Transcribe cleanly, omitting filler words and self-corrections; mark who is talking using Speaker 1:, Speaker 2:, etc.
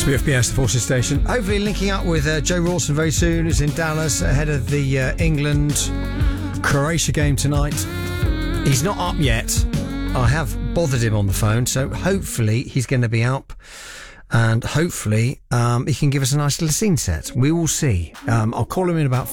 Speaker 1: WFBS, the Forces Station. Hopefully linking up with Joe Rawson very soon, who's in Dallas ahead of the England-Croatia game tonight. He's not up yet. I have bothered him on the phone, so hopefully he's going to be up. And hopefully he can give us a nice little scene set. We will see. I'll call him in about